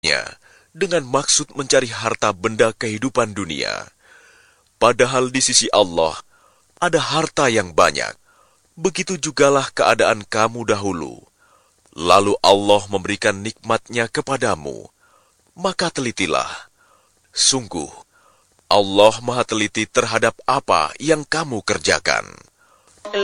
dengan maksud mencari harta benda kehidupan dunia. Padahal di sisi Allah ada harta yang banyak. Begitu jugalah keadaan kamu dahulu. Lalu Allah memberikan nikmat-Nya kepadamu. Maka telitilah. Sungguh, Allah Maha Teliti terhadap apa yang kamu kerjakan.